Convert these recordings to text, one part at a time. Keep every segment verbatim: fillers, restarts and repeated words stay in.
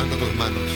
tomando dos manos.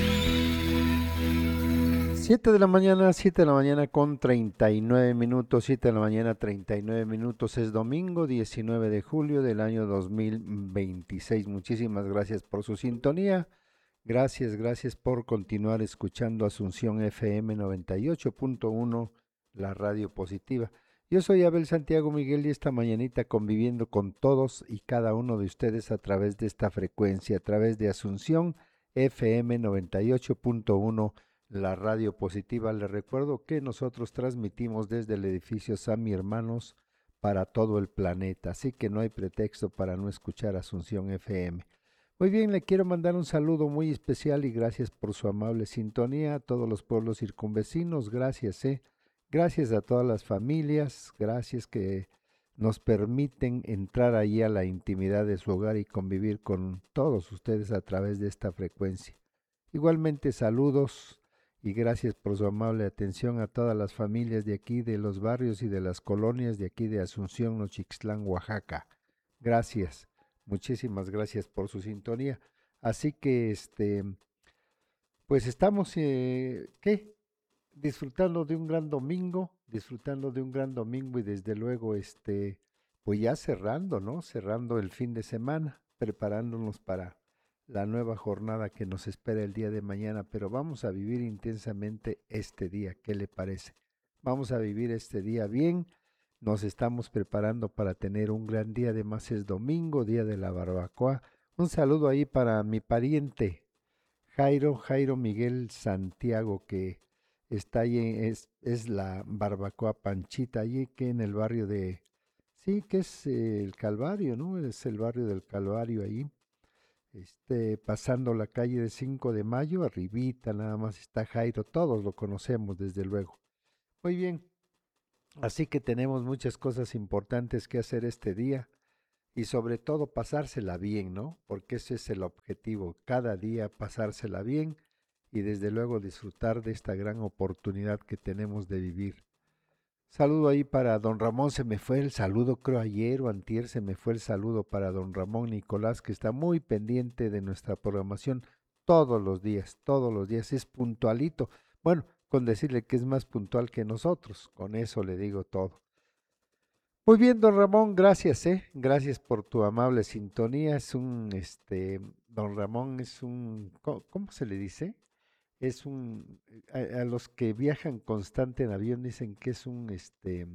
Siete de la mañana, siete de la mañana con treinta y nueve minutos, siete de la mañana treinta y nueve minutos, es domingo diecinueve de julio del año dos mil veintiséis. Muchísimas gracias por su sintonía, gracias, gracias por continuar escuchando Asunción F M noventa y ocho punto uno, la radio positiva. Yo soy Abel Santiago Miguel y esta mañanita conviviendo con todos y cada uno de ustedes a través de esta frecuencia, a través de Asunción F M noventa y ocho punto uno, la radio positiva. Les recuerdo que nosotros transmitimos desde el edificio Sami Hermanos para todo el planeta, así que no hay pretexto para no escuchar Asunción F M. Muy bien, le quiero mandar un saludo muy especial y gracias por su amable sintonía a todos los pueblos circunvecinos. Gracias, eh. Gracias a todas las familias, gracias que nos permiten entrar allí a la intimidad de su hogar y convivir con todos ustedes a través de esta frecuencia. Igualmente saludos y gracias por su amable atención a todas las familias de aquí, de los barrios y de las colonias de aquí de Asunción, Nochixtlán, Oaxaca. Gracias, muchísimas gracias por su sintonía. Así que, este, pues estamos, eh, ¿qué? Disfrutando de un gran domingo, disfrutando de un gran domingo y desde luego, este, pues ya cerrando, ¿no? Cerrando el fin de semana, preparándonos para la nueva jornada que nos espera el día de mañana, pero vamos a vivir intensamente este día, ¿qué le parece? Vamos a vivir este día bien, nos estamos preparando para tener un gran día, además es domingo, día de la barbacoa. Un saludo ahí para mi pariente Jairo, Jairo Miguel Santiago, que está ahí, es, es la barbacoa Panchita, allí que en el barrio de, sí, que es eh, el Calvario, ¿no? Es el barrio del Calvario ahí, este, pasando la calle de cinco de mayo, arribita nada más está Jairo, todos lo conocemos desde luego. Muy bien, así que tenemos muchas cosas importantes que hacer este día y sobre todo pasársela bien, ¿no? Porque ese es el objetivo, cada día pasársela bien y desde luego disfrutar de esta gran oportunidad que tenemos de vivir. Saludo ahí para don Ramón, se me fue el saludo, creo ayer o antier se me fue el saludo para don Ramón Nicolás, que está muy pendiente de nuestra programación todos los días, todos los días, es puntualito. Bueno, con decirle que es más puntual que nosotros, con eso le digo todo. Muy bien, don Ramón, gracias, eh. Gracias por tu amable sintonía. Es un, este, don Ramón es un, ¿cómo, cómo se le dice? Es un, a, a los que viajan constante en avión dicen que es un, este,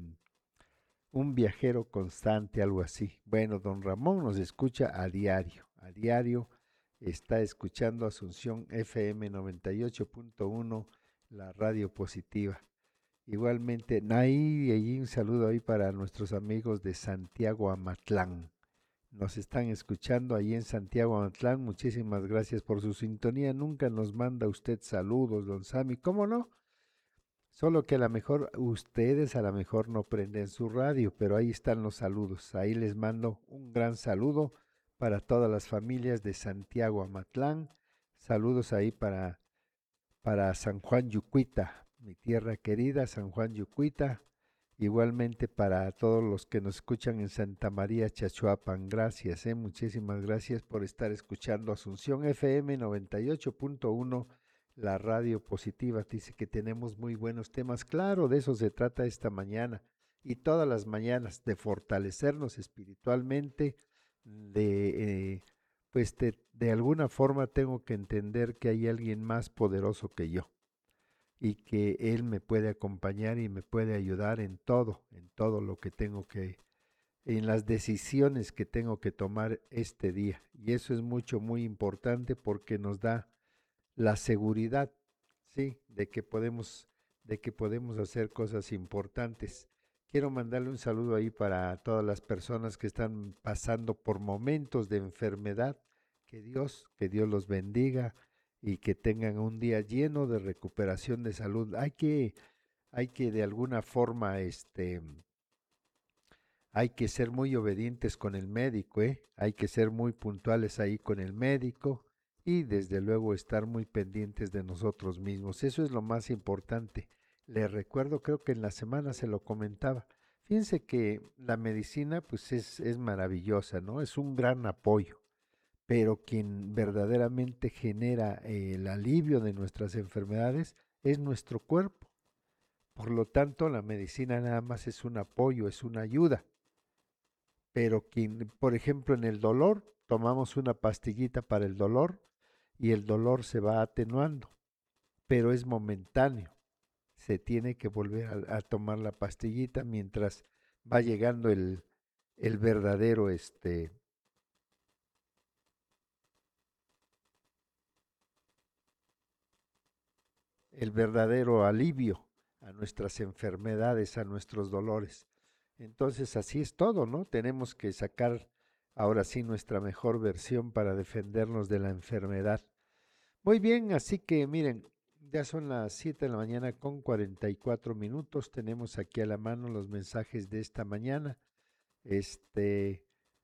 un viajero constante, algo así. Bueno, don Ramón nos escucha a diario, a diario está escuchando Asunción F M noventa y ocho punto uno, la radio positiva. Igualmente, Nay, y un saludo ahí para nuestros amigos de Santiago Amatlán. Nos están escuchando ahí en Santiago Amatlán. Muchísimas gracias por su sintonía. Nunca nos manda usted saludos, don Sami. ¿Cómo no? Solo que a lo mejor ustedes a lo mejor no prenden su radio, pero ahí están los saludos. Ahí les mando un gran saludo para todas las familias de Santiago Amatlán. Saludos ahí para para San Juan Yucuita, mi tierra querida, San Juan Yucuita. Igualmente para todos los que nos escuchan en Santa María Chachuapan, gracias, eh, muchísimas gracias por estar escuchando Asunción F M noventa y ocho punto uno, la radio positiva. Dice que tenemos muy buenos temas, claro, de eso se trata esta mañana y todas las mañanas, de fortalecernos espiritualmente, de eh, pues de, de alguna forma tengo que entender que hay alguien más poderoso que yo y que Él me puede acompañar y me puede ayudar en todo, en todo lo que tengo que, en las decisiones que tengo que tomar este día. Y eso es mucho, muy importante porque nos da la seguridad, sí, de que podemos, de que podemos hacer cosas importantes. Quiero mandarle un saludo ahí para todas las personas que están pasando por momentos de enfermedad. Que Dios, que Dios los bendiga y que tengan un día lleno de recuperación de salud. Hay que, hay que de alguna forma, este, hay que ser muy obedientes con el médico, ¿eh? Hay que ser muy puntuales ahí con el médico y desde luego estar muy pendientes de nosotros mismos. Eso es lo más importante. Les recuerdo, creo que en la semana se lo comentaba. Fíjense que la medicina pues es, es maravillosa, ¿no? Es un gran apoyo, pero quien verdaderamente genera eh, el alivio de nuestras enfermedades es nuestro cuerpo. Por lo tanto, la medicina nada más es un apoyo, es una ayuda. Pero quien, por ejemplo, en el dolor, tomamos una pastillita para el dolor y el dolor se va atenuando, pero es momentáneo. Se tiene que volver a, a tomar la pastillita mientras va llegando el, el verdadero, este, el verdadero alivio a nuestras enfermedades, a nuestros dolores. Entonces así es todo, ¿no? Tenemos que sacar ahora sí nuestra mejor versión para defendernos de la enfermedad. Muy bien, así que miren, ya son las siete de la mañana con cuarenta y cuatro minutos. Tenemos aquí a la mano los mensajes de esta mañana. Este,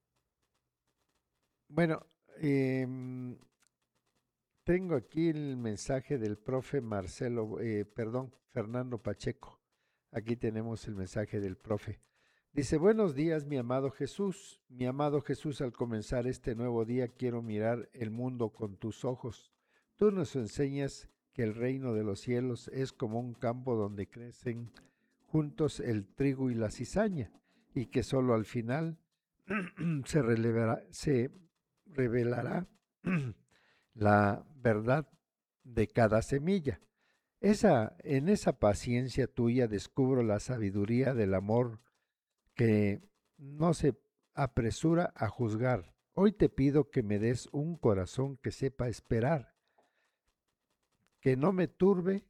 bueno, em, tengo aquí el mensaje del profe Marcelo, eh, perdón, Fernando Pacheco. Aquí tenemos el mensaje del profe. Dice, buenos días, mi amado Jesús. Mi amado Jesús, al comenzar este nuevo día quiero mirar el mundo con tus ojos. Tú nos enseñas que el reino de los cielos es como un campo donde crecen juntos el trigo y la cizaña, y que solo al final se, relevará, se revelará la verdad de cada semilla. Esa, en esa paciencia tuya descubro la sabiduría del amor que no se apresura a juzgar. Hoy te pido que me des un corazón que sepa esperar, que no me turbe,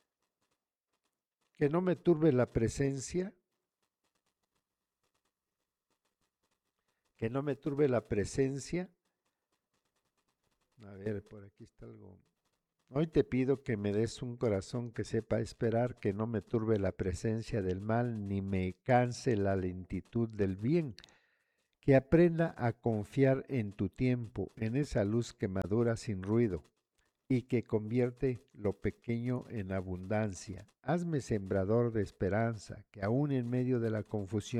que no me turbe la presencia, que no me turbe la presencia. A ver, por aquí está algo. Hoy te pido que me des un corazón que sepa esperar, que no me turbe la presencia del mal, ni me canse la lentitud del bien, que aprenda a confiar en tu tiempo, en esa luz que madura sin ruido y que convierte lo pequeño en abundancia. Hazme sembrador de esperanza, que aún en medio de la confusión